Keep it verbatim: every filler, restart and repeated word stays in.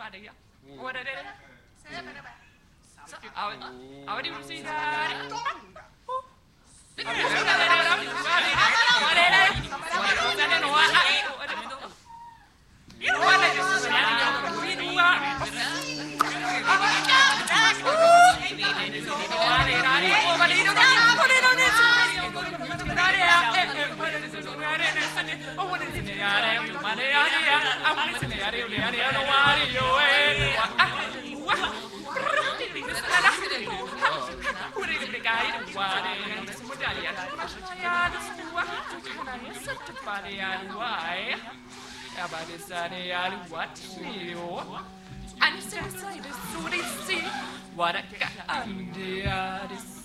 Sadia. What are they? How do you see that? What a